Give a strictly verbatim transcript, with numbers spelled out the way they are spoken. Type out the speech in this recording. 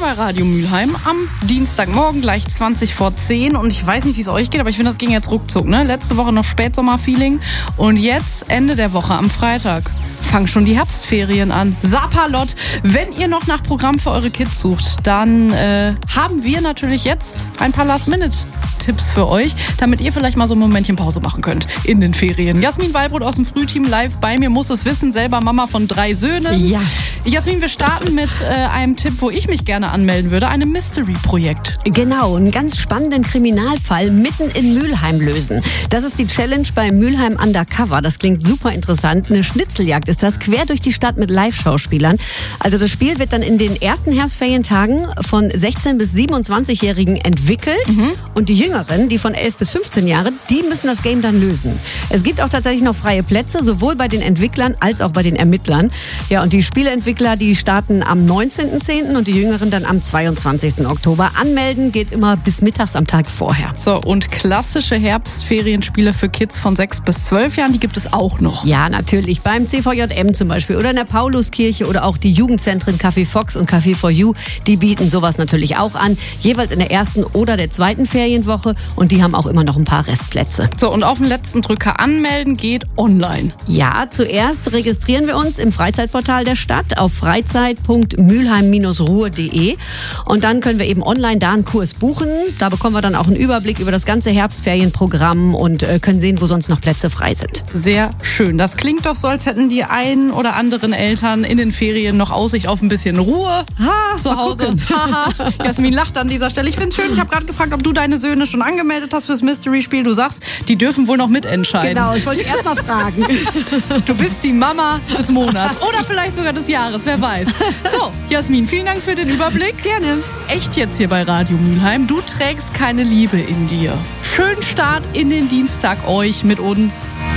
bei Radio Mülheim am Dienstagmorgen gleich zwanzig vor zehn und ich weiß nicht, wie es euch geht, aber ich finde, das ging jetzt ruckzuck, ne? Letzte Woche noch Spätsommerfeeling und jetzt Ende der Woche am Freitag fangen schon die Herbstferien an. Sapperlot, wenn ihr noch nach Programm für eure Kids sucht, dann äh, haben wir natürlich jetzt ein paar Last-Minute-Tipps für euch, damit ihr vielleicht mal so ein Momentchen Pause machen könnt in den Ferien. Jasmin Wallbrot aus dem Frühteam live bei mir, muss es wissen, selber Mama von drei Söhnen. Ja. Jasmin, wir starten mit äh, einem Tipp, wo ich mich gerne anmelden würde, einem Mystery-Projekt. Genau, einen ganz spannenden Kriminalfall mitten in Mülheim lösen. Das ist die Challenge bei Mülheim Undercover. Das klingt super interessant. Eine Schnitzeljagd ist das, quer durch die Stadt mit Live-Schauspielern. Also das Spiel wird dann in den ersten Herbstferientagen von sechzehn- bis siebenundzwanzigjährigen entwickelt. Mhm. Und die Jüngeren, die von elf bis fünfzehn Jahre, die müssen das Game dann lösen. Es gibt auch tatsächlich noch freie Plätze, sowohl bei den Entwicklern als auch bei den Ermittlern. Ja, und die Spieleentwickler, die starten am neunzehnten zehnten und die Jüngeren dann am zweiundzwanzigsten Oktober. Anmelden geht immer bis mittags am Tag vorher. So, und klassische Herbstferienspiele für Kids von sechs bis zwölf Jahren, die gibt es auch noch. Ja, natürlich. Beim C V J M zum Beispiel oder in der Pauluskirche oder auch die Jugendzentren Café Fox und Café for You, die bieten sowas natürlich auch an. Jeweils in der ersten oder der zweiten Ferienwoche und die haben auch immer noch ein paar Restplätze. So, und auf den letzten Drücker anmelden geht online. Ja, zuerst registrieren wir uns im Freizeitportal der Stadt auf freizeit punkt mülheim Bindestrich ruhr punkt de und dann können wir eben online da einen Kurs buchen. Da bekommen wir dann auch einen Überblick über das ganze Herbstferienprogramm und äh, können sehen, wo sonst noch Plätze frei sind. Sehr schön. Das klingt doch so, als hätten die einen oder anderen Eltern in den Ferien noch Aussicht auf ein bisschen Ruhe ha, zu Hause. Haha. Jasmin lacht an dieser Stelle. Ich finde es schön, ich habe gerade gefragt, ob du deine Söhne schon angemeldet hast fürs Mystery-Spiel. Du sagst, die dürfen wohl noch mitentscheiden. Genau, ich wollte erst mal fragen. Du bist die Mama des Monats oder vielleicht sogar des Jahres, wer weiß. So, Jasmin, vielen Dank für den Überblick. Gerne. Echt jetzt hier bei Radio Mülheim. Du trägst keine Liebe in dir. Schönen Start in den Dienstag euch mit uns.